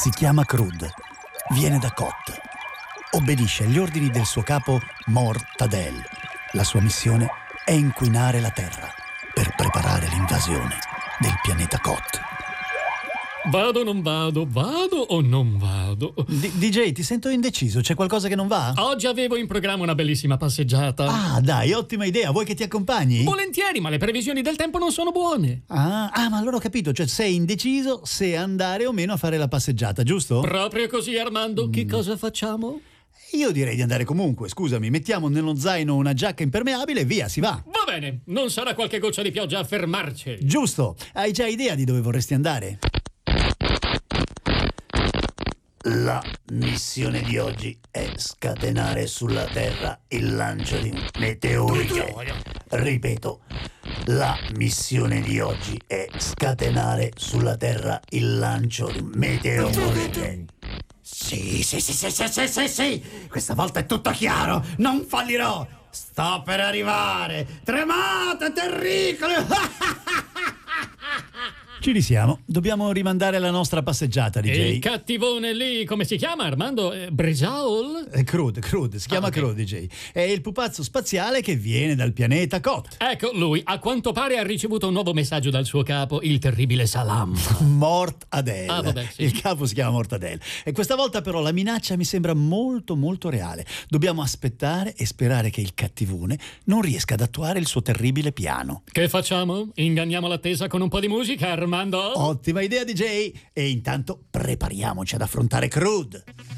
Si chiama Crud, viene da Kot. Obbedisce agli ordini del suo capo Mortadel. La sua missione è inquinare la Terra per preparare l'invasione del pianeta Kot. Vado o non vado? Vado o non vado? DJ, ti sento indeciso, c'è qualcosa che non va? Oggi avevo in programma una bellissima passeggiata. Ah, dai, ottima idea, vuoi che ti accompagni? Volentieri, ma le previsioni del tempo non sono buone. Ah, ma allora ho capito, cioè sei indeciso se andare o meno a fare la passeggiata, giusto? Proprio così, Armando. Che cosa facciamo? Io direi di andare comunque, scusami, mettiamo nello zaino una giacca impermeabile e via, si va. Va bene, non sarà qualche goccia di pioggia a fermarci. Giusto, hai già idea di dove vorresti andare? La missione di oggi è scatenare sulla Terra il lancio di meteorite. Ripeto, la missione di oggi è scatenare sulla Terra il lancio di meteorite. Sì, questa volta è tutto chiaro, non fallirò. Sto per arrivare. Tremate, terricole. Ci risiamo. Dobbiamo rimandare la nostra passeggiata, DJ. E il cattivone lì, come si chiama, Armando? Brejaul? Crud, si chiama Crud, DJ. È il pupazzo spaziale che viene dal pianeta Kot. Ecco, lui, a quanto pare ha ricevuto un nuovo messaggio dal suo capo, il terribile Salam. Mortadel. Ah, vabbè, sì. Il capo si chiama Mortadel. E questa volta però la minaccia mi sembra molto molto reale. Dobbiamo aspettare e sperare che il cattivone non riesca ad attuare il suo terribile piano. Che facciamo? Inganniamo l'attesa con un po' di musica, Armando? Ottima idea, DJ. E intanto prepariamoci ad affrontare Crud.